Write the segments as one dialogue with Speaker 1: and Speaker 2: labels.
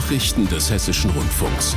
Speaker 1: Nachrichten des Hessischen Rundfunks.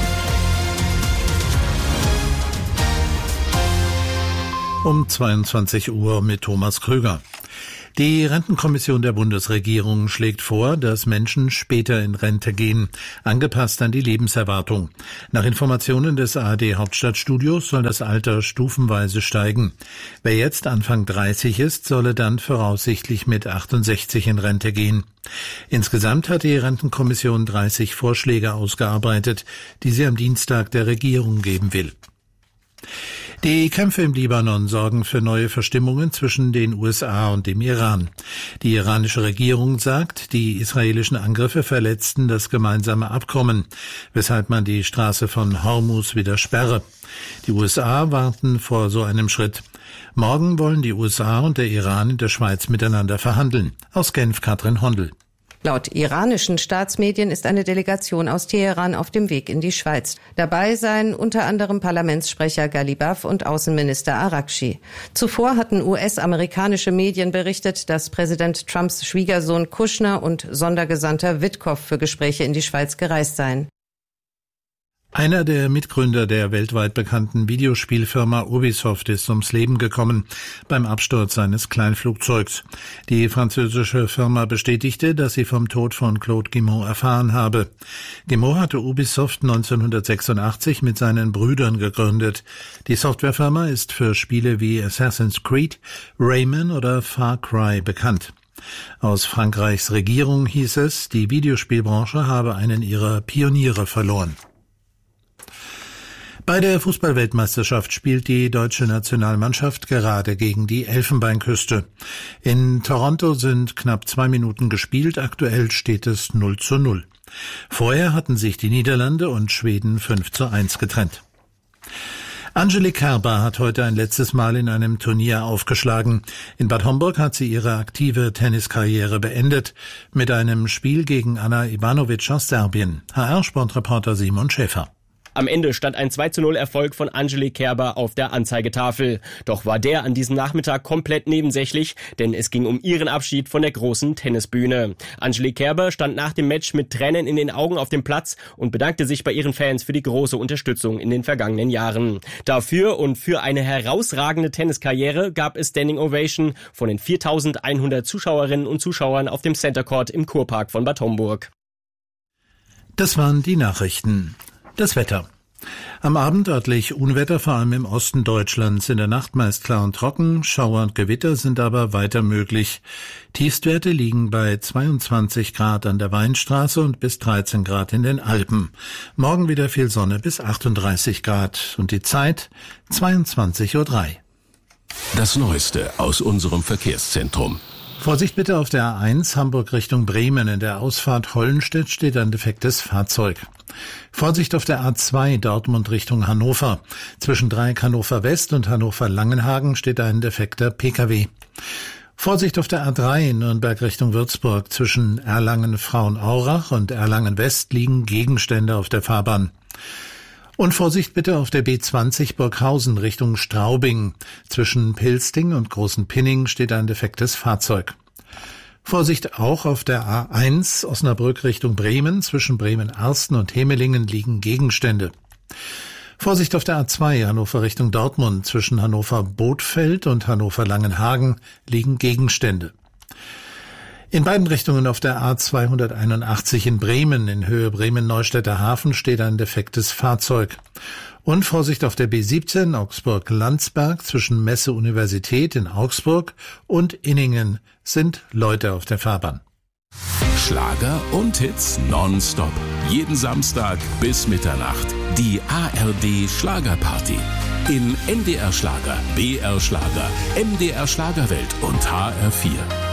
Speaker 2: Um 22 Uhr mit Thomas Krüger. Die Rentenkommission der Bundesregierung schlägt vor, dass Menschen später in Rente gehen, angepasst an die Lebenserwartung. Nach Informationen des ARD Hauptstadtstudios soll das Alter stufenweise steigen. Wer jetzt Anfang 30 ist, solle dann voraussichtlich mit 68 in Rente gehen. Insgesamt hat die Rentenkommission 30 Vorschläge ausgearbeitet, die sie am Dienstag der Regierung geben will. Die Kämpfe im Libanon sorgen für neue Verstimmungen zwischen den USA und dem Iran. Die iranische Regierung sagt, die israelischen Angriffe verletzten das gemeinsame Abkommen, weshalb man die Straße von Hormuz wieder sperre. Die USA warten vor so einem Schritt. Morgen wollen die USA und der Iran in der Schweiz miteinander verhandeln. Aus Genf Katrin Hondel.
Speaker 3: Laut iranischen Staatsmedien ist eine Delegation aus Teheran auf dem Weg in die Schweiz. Dabei seien unter anderem Parlamentssprecher Ghalibaf und Außenminister Araghchi. Zuvor hatten US-amerikanische Medien berichtet, dass Präsident Trumps Schwiegersohn Kushner und Sondergesandter Witkow für Gespräche in die Schweiz gereist seien.
Speaker 2: Einer der Mitgründer der weltweit bekannten Videospielfirma Ubisoft ist ums Leben gekommen beim Absturz seines Kleinflugzeugs. Die französische Firma bestätigte, dass sie vom Tod von Claude Guimont erfahren habe. Guimont hatte Ubisoft 1986 mit seinen Brüdern gegründet. Die Softwarefirma ist für Spiele wie Assassin's Creed, Rayman oder Far Cry bekannt. Aus Frankreichs Regierung hieß es, die Videospielbranche habe einen ihrer Pioniere verloren. Bei der Fußballweltmeisterschaft spielt die deutsche Nationalmannschaft gerade gegen die Elfenbeinküste. In Toronto sind knapp 2 Minuten gespielt, aktuell steht es 0:0. Vorher hatten sich die Niederlande und Schweden 5:1 getrennt. Angelique Kerber hat heute ein letztes Mal in einem Turnier aufgeschlagen. In Bad Homburg hat sie ihre aktive Tenniskarriere beendet mit einem Spiel gegen Ana Ivanovic aus Serbien. HR-Sportreporter Simon Schäfer.
Speaker 4: Am Ende stand ein 2:0-Erfolg von Angelique Kerber auf der Anzeigetafel. Doch war der an diesem Nachmittag komplett nebensächlich, denn es ging um ihren Abschied von der großen Tennisbühne. Angelique Kerber stand nach dem Match mit Tränen in den Augen auf dem Platz und bedankte sich bei ihren Fans für die große Unterstützung in den vergangenen Jahren. Dafür und für eine herausragende Tenniskarriere gab es Standing Ovation von den 4.100 Zuschauerinnen und Zuschauern auf dem Center Court im Kurpark von Bad Homburg.
Speaker 2: Das waren die Nachrichten. Das Wetter. Am Abend örtlich Unwetter, vor allem im Osten Deutschlands. In der Nacht meist klar und trocken, Schauer und Gewitter sind aber weiter möglich. Tiefstwerte liegen bei 22 Grad an der Weinstraße und bis 13 Grad in den Alpen. Morgen wieder viel Sonne bis 38 Grad. Und die Zeit 22:03 Uhr.
Speaker 1: Das Neueste aus unserem Verkehrszentrum.
Speaker 2: Vorsicht bitte auf der A1 Hamburg Richtung Bremen. In der Ausfahrt Hollenstedt steht ein defektes Fahrzeug. Vorsicht auf der A2 Dortmund Richtung Hannover. Zwischen Dreieck Hannover West und Hannover Langenhagen steht ein defekter Pkw. Vorsicht auf der A3 Nürnberg Richtung Würzburg. Zwischen Erlangen-Frauenaurach und Erlangen West liegen Gegenstände auf der Fahrbahn. Und Vorsicht bitte auf der B20 Burghausen Richtung Straubing. Zwischen Pilsting und Großen Pinning steht ein defektes Fahrzeug. Vorsicht auch auf der A1 Osnabrück Richtung Bremen. Zwischen Bremen-Arsten und Hemelingen liegen Gegenstände. Vorsicht auf der A2 Hannover Richtung Dortmund. Zwischen Hannover-Bothfeld und Hannover-Langenhagen liegen Gegenstände. In beiden Richtungen auf der A281 in Bremen, in Höhe Bremen-Neustädter Hafen, steht ein defektes Fahrzeug. Und Vorsicht auf der B17 Augsburg-Landsberg zwischen Messe-Universität in Augsburg und Inningen sind Leute auf der Fahrbahn.
Speaker 1: Schlager und Hits nonstop. Jeden Samstag bis Mitternacht. Die ARD Schlagerparty. In NDR Schlager, BR Schlager, MDR Schlagerwelt und HR4.